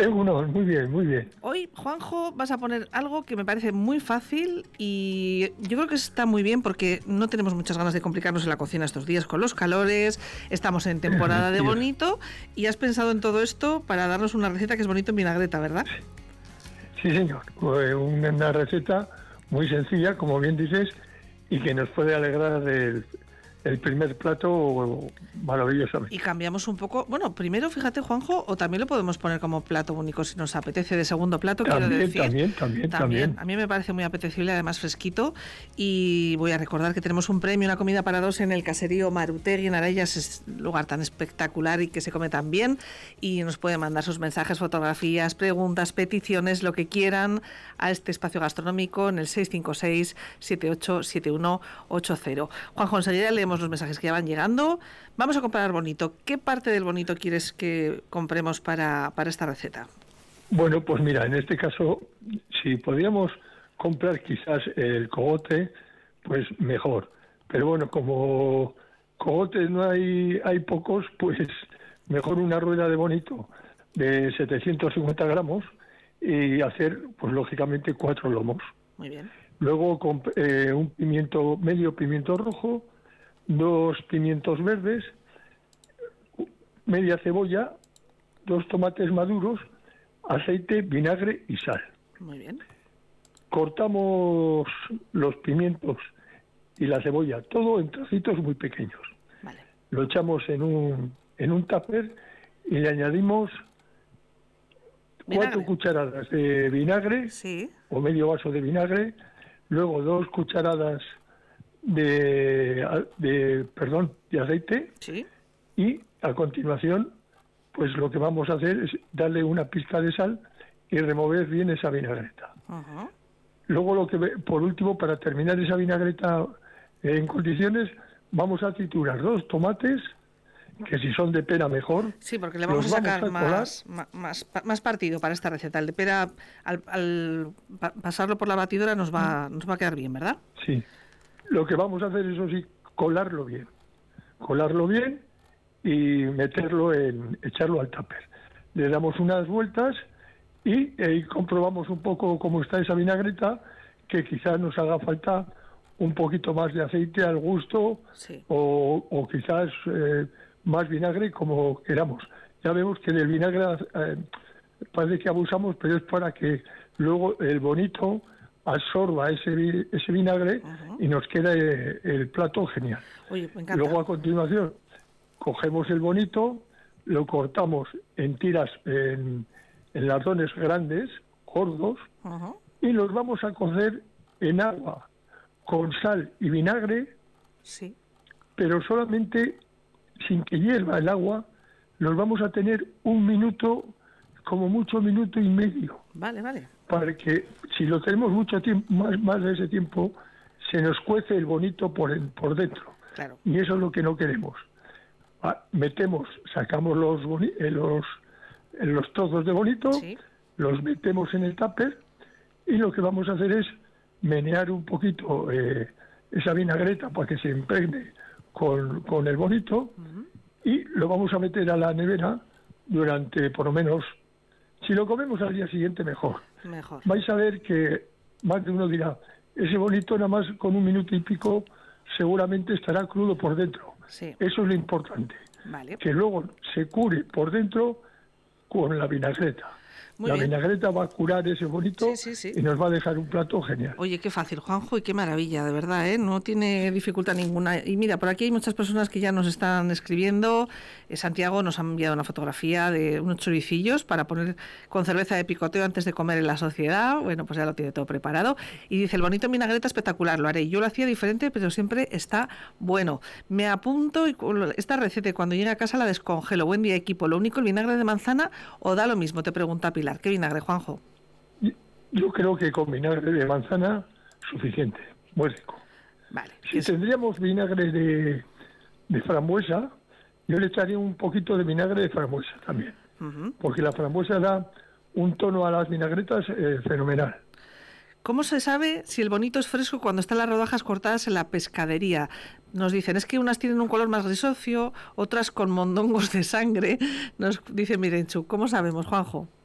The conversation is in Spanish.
Uno, muy bien, muy bien. Hoy, Juanjo, vas a poner algo que me parece muy fácil y yo creo que está muy bien porque no tenemos muchas ganas de complicarnos en la cocina estos días con los calores, estamos en temporada de bonito y has pensado en todo esto para darnos una receta que es bonito en vinagreta, ¿verdad? Sí, señor. Una receta muy sencilla, como bien dices, y que nos puede alegrar el primer plato maravillosamente. Y cambiamos un poco. Bueno, primero, fíjate, Juanjo, o también lo podemos poner como plato único si nos apetece de segundo plato, quiero decir. También. A mí me parece muy apetecible, además fresquito. Y voy a recordar que tenemos un premio, una comida para dos en el caserío Marutegui en Arayas, es un lugar tan espectacular y que se come tan bien. Y nos pueden mandar sus mensajes, fotografías, preguntas, peticiones, lo que quieran a este espacio gastronómico en el 656-787180. Juanjo, enseguida leemos los mensajes que ya van llegando. Vamos a comprar bonito. ¿Qué parte del bonito quieres que compremos para esta receta? Bueno, pues mira, en este caso, si podíamos comprar quizás el cogote, pues mejor. Pero bueno, como cogotes no hay pocos, pues mejor una rueda de bonito de 750 gramos y hacer, pues lógicamente, 4 lomos. Muy bien. Luego medio pimiento rojo, 2 pimientos verdes, media cebolla, 2 tomates maduros, aceite, vinagre y sal. Muy bien. Cortamos los pimientos y la cebolla, todo en trocitos muy pequeños. Vale. Lo echamos en un tupper y le añadimos 4 cucharadas de vinagre, sí, o medio vaso de vinagre, luego 2 cucharadas de aceite, sí, y a continuación pues lo que vamos a hacer es darle una pizca de sal y remover bien esa vinagreta. uh-huh. Luego por último, para terminar esa vinagreta en condiciones, vamos a triturar 2 tomates, que si son de pera mejor. Sí, porque le vamos a sacar más partido para esta receta. El de pera, al pasarlo por la batidora, nos va a quedar bien, ¿verdad? Sí. Lo que vamos a hacer, eso sí, colarlo bien y echarlo al tupper. Le damos unas vueltas y comprobamos un poco cómo está esa vinagreta, que quizás nos haga falta un poquito más de aceite al gusto, sí, o quizás más vinagre, como queramos. Ya vemos que del vinagre parece que abusamos, pero es para que luego el bonito absorba ese vinagre, uh-huh, y nos queda el plato genial. Oye, me encanta. Luego a continuación cogemos el bonito, lo cortamos en tiras, en lardones grandes, gordos, uh-huh, y los vamos a cocer en agua con sal y vinagre, sí, pero solamente sin que hierva el agua. Los vamos a tener 1 minuto, como mucho 1 minuto y medio. Vale. Para que, si lo tenemos mucho tiempo, más de ese tiempo, se nos cuece el bonito por dentro. Claro. Y eso es lo que no queremos. Sacamos los trozos de bonito, sí, los metemos en el tupper, y lo que vamos a hacer es menear un poquito esa vinagreta para que se impregne con el bonito, uh-huh, y lo vamos a meter a la nevera durante, por lo menos, si lo comemos al día siguiente, mejor. Vais a ver que más de uno dirá, ese bonito nada más con 1 minuto y pico seguramente estará crudo por dentro. Sí. Eso es lo importante. Vale. Que luego se cure por dentro con la vinagreta. La vinagreta va a curar ese bonito, sí, y nos va a dejar un plato genial. Oye, qué fácil, Juanjo, y qué maravilla, de verdad, ¿eh? No tiene dificultad ninguna. Y mira, por aquí hay muchas personas que ya nos están escribiendo. Santiago nos ha enviado una fotografía de unos choricillos para poner con cerveza de picoteo antes de comer en la sociedad. Bueno, pues ya lo tiene todo preparado. Y dice, el bonito en vinagreta espectacular, lo haré. Yo lo hacía diferente, pero siempre está bueno. Me apunto y esta receta, y cuando llegue a casa la descongelo. Buen día, equipo. ¿Lo único el vinagre de manzana o da lo mismo? Te pregunta Pilar. ¿Qué vinagre, Juanjo? Yo creo que con vinagre de manzana suficiente, muy rico. Vale. Si tendríamos vinagre de frambuesa, yo le echaría un poquito de vinagre de frambuesa también, uh-huh, porque la frambuesa da un tono a las vinagretas fenomenal. ¿Cómo se sabe si el bonito es fresco cuando están las rodajas cortadas en la pescadería? Nos dicen, es que unas tienen un color más grisáceo, otras con mondongos de sangre. Nos dice Mirenchu, ¿cómo sabemos, Juanjo?